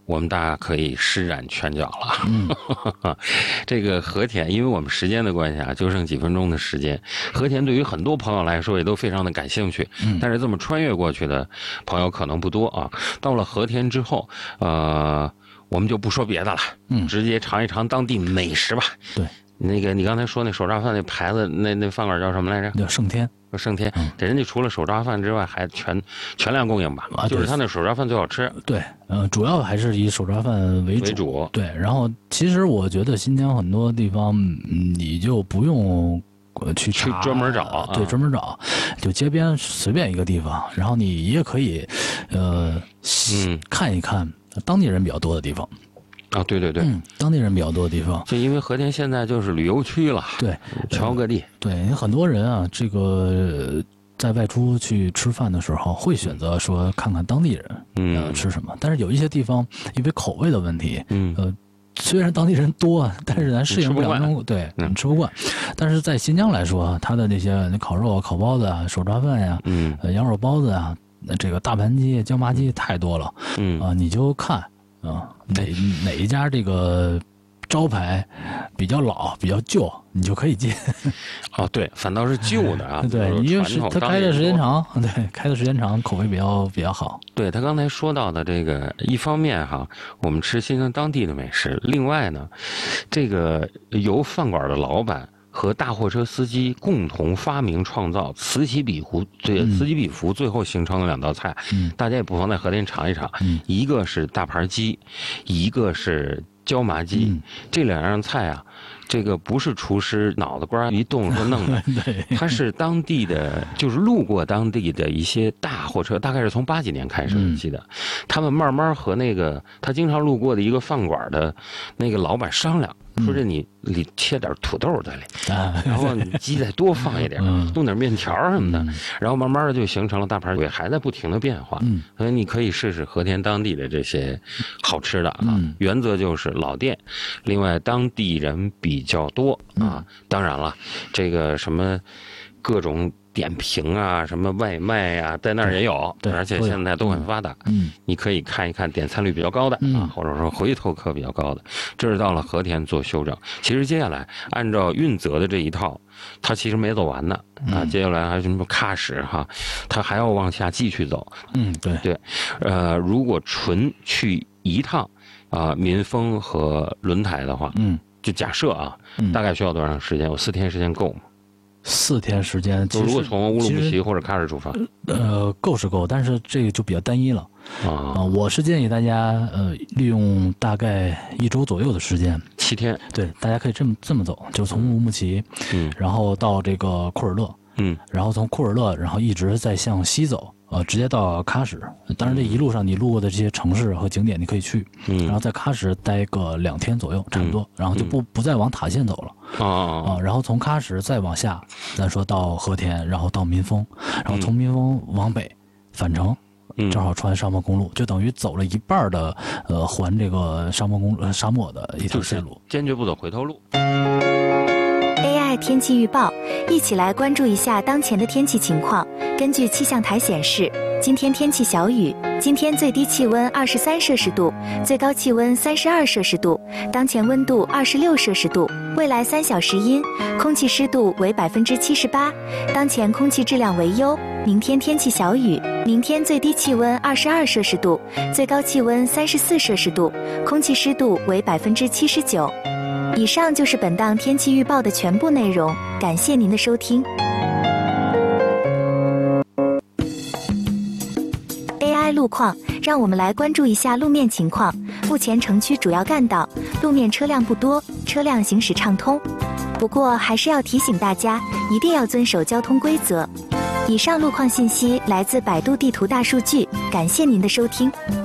我们大家可以施展拳脚了。这个和田，因为我们时间的关系啊，就剩几分钟的时间。和田对于很多朋友来说也都非常的感兴趣，但是这么穿越过去的朋友可能不多啊。到了和田之后，我们就不说别的了，直接尝一尝当地美食吧。 对， 那个你刚才说那手抓饭那牌子，那饭馆叫什么来着？ 叫盛天。 盛天，这人家除了手抓饭之外，还全量供应吧？就是他那手抓饭最好吃。 对，主要还是以手抓饭为主。对，然后其实我觉得新疆很多地方，你就不用去专门找， 对，专门找，就街边随便一个地方，然后你也可以，看一看当地人比较多的地方。 啊，对对对， 当地人比较多的地方， 就因为和田现在就是旅游区了， 对， 全国各地， 对，很多人啊，这个在外出去吃饭的时候，会选择说看看当地人，吃什么。但是有一些地方因为口味的问题，虽然当地人多，但是咱适应不了那种，对，吃不惯。但是在新疆来说，它的那些烤肉啊、烤包子啊、手抓饭呀、羊肉包子啊，这个大盘鸡、椒麻鸡太多了，你就看。哪一家这个招牌比较老、比较旧，你就可以进。 哦，对，反倒是旧的啊。 对，因为它开的时间长，对，开的时间长，口味比较好。 对，他刚才说到的这个，一方面哈，我们吃新疆当地的美食；另外呢，这个由饭馆的老板和大货车司机共同发明创造，此起彼伏，最后形成了两道菜。大家也不妨在和田尝一尝。一个是大盘鸡，一个是椒麻鸡。这两样菜啊，这个不是厨师脑子瓜一动说弄的，它是当地的，就是路过当地的一些大货车，大概是从80几年开始，我记得，他们慢慢和那个他经常路过的一个饭馆的那个老板商量。说这你里切点土豆在里，然后你鸡再多放一点，弄点面条什么的，然后慢慢的就形成了大盘鸡，还在不停的变化。所以你可以试试和田当地的这些好吃的啊。原则就是老店，另外当地人比较多啊。当然了，这个什么各种点评啊，什么外卖啊，在那儿也有，而且现在都很发达。你可以看一看点餐率比较高的啊，或者说回头客比较高的。这是到了和田做修正。其实接下来按照运泽的这一套，它其实没走完呢啊，接下来还有什么喀什哈，它还要往下继续走。对，如果纯去一趟民丰和轮台的话，就假设啊，大概需要多长时间？有4天时间够吗 ？4天时间， 如果从乌鲁木齐或者喀什出发， 够是够，但是这个就比较单一了我是建议大家利用大概1周左右的时间 ，7天， 对，大家可以这么走，就从乌鲁木齐，然后到这个库尔勒，然后从库尔勒，然后一直再向西走。直接到喀什，当然这一路上你路过的这些城市和景点你可以去，然后在喀什待个2天左右，差不多，然后就不再往塔县走了，然后从喀什再往下，咱说到和田，然后到民丰，然后从民丰往北返程，正好穿沙漠公路，就等于走了一半的环这个沙漠的一条线路， 坚决不走回头路。 AI 天气预报，一起来关注一下当前的天气情况。根据气象台显示，今天天气小雨，今天最低气温23摄氏度，最高气温32摄氏度，当前温度26摄氏度。未来3小时阴，空气湿度为78%，当前空气质量为优。明天天气小雨，明天最低气温22摄氏度，最高气温34摄氏度，空气湿度为79%。以上就是本档天气预报的全部内容，感谢您的收听。AI 路况，让我们来关注一下路面情况。目前城区主要干道路面车辆不多，车辆行驶畅通。不过还是要提醒大家，一定要遵守交通规则。以上路况信息来自百度地图大数据，感谢您的收听。